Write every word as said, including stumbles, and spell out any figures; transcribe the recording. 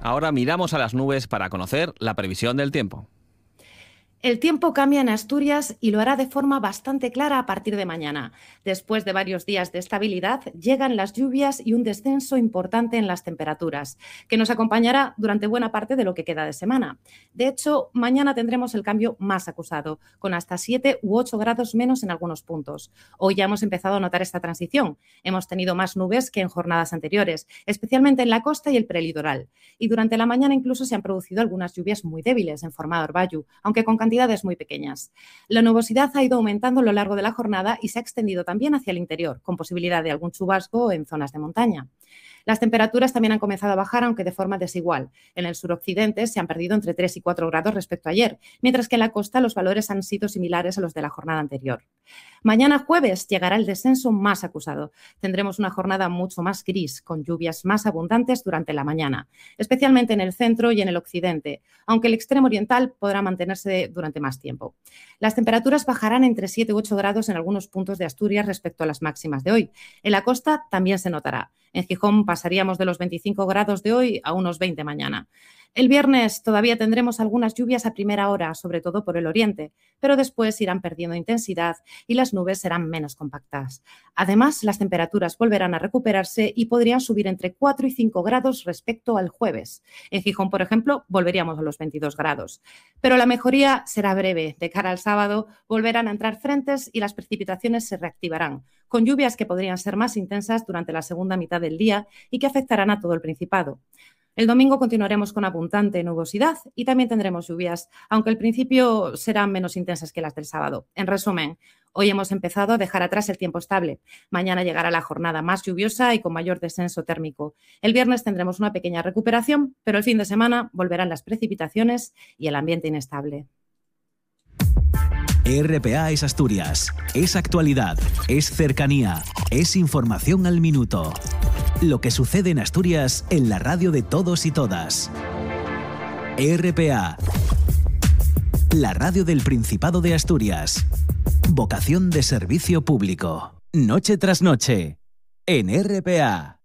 Ahora miramos a las nubes para conocer la previsión del tiempo. El tiempo cambia en Asturias y lo hará de forma bastante clara a partir de mañana. Después de varios días de estabilidad, llegan las lluvias y un descenso importante en las temperaturas, que nos acompañará durante buena parte de lo que queda de semana. De hecho, mañana tendremos el cambio más acusado, con hasta siete u ocho grados menos en algunos puntos. Hoy ya hemos empezado a notar esta transición. Hemos tenido más nubes que en jornadas anteriores, especialmente en la costa y el prelitoral. Y durante la mañana incluso se han producido algunas lluvias muy débiles en forma de orvallo, aunque con cantidad cantidades muy pequeñas. La nubosidad ha ido aumentando a lo largo de la jornada y se ha extendido también hacia el interior, con posibilidad de algún chubasco en zonas de montaña. Las temperaturas también han comenzado a bajar, aunque de forma desigual. En el suroccidente se han perdido entre tres y cuatro grados respecto a ayer, mientras que en la costa los valores han sido similares a los de la jornada anterior. Mañana jueves llegará el descenso más acusado. Tendremos una jornada mucho más gris, con lluvias más abundantes durante la mañana, especialmente en el centro y en el occidente, aunque el extremo oriental podrá mantenerse durante más tiempo. Las temperaturas bajarán entre siete u ocho grados en algunos puntos de Asturias respecto a las máximas de hoy. En la costa también se notará. En Gijón pasaríamos de los veinticinco grados de hoy a unos veinte mañana. El viernes todavía tendremos algunas lluvias a primera hora, sobre todo por el oriente, pero después irán perdiendo intensidad y las nubes serán menos compactas. Además, las temperaturas volverán a recuperarse y podrían subir entre cuatro y cinco grados respecto al jueves. En Gijón, por ejemplo, volveríamos a los veintidós grados. Pero la mejoría será breve. De cara al sábado volverán a entrar frentes y las precipitaciones se reactivarán, con lluvias que podrían ser más intensas durante la segunda mitad del día y que afectarán a todo el Principado. El domingo continuaremos con abundante nubosidad y también tendremos lluvias, aunque al principio serán menos intensas que las del sábado. En resumen, hoy hemos empezado a dejar atrás el tiempo estable. Mañana llegará la jornada más lluviosa y con mayor descenso térmico. El viernes tendremos una pequeña recuperación, pero el fin de semana volverán las precipitaciones y el ambiente inestable. R P A es Asturias, es actualidad, es cercanía, es información al minuto. Lo que sucede en Asturias en la radio de todos y todas. R P A, la radio del Principado de Asturias. Vocación de servicio público. Noche tras noche, en R P A.